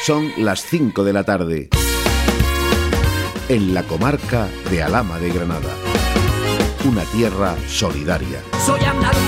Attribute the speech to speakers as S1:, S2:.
S1: Son las 5 de la tarde. En la comarca de Alhama de Granada. Una tierra solidaria.
S2: Soy andaluz.